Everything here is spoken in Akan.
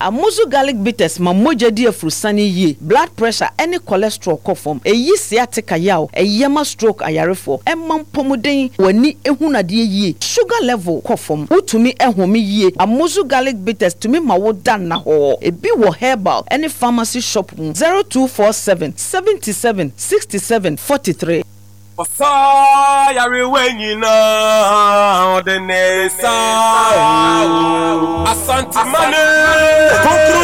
Amuzu garlic bitters ma moja di afrusani ye. Blood pressure any cholesterol kofom. Eyi sciatica yaw. Eyema stroke ayarefo. Emam pomuden wani ehuna die ye. Sugar level kofom. Utumi ehumi ye. Amuzu garlic bitters tumi ma wo dan na ho. Ebi wo herbal any pharmacy shop 0247 77 67 43. Yari wenyina Odenesa Asante Mane